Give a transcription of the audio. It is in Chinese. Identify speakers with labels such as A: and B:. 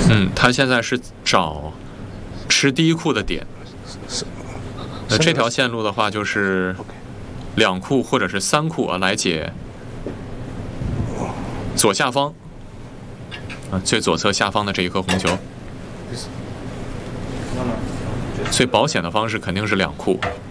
A: 他现在是找吃第一库的点。这条线路的话，就是2库或者是3库啊，来解左下方最左侧下方的这一颗红球。最保险的方式肯定是2库。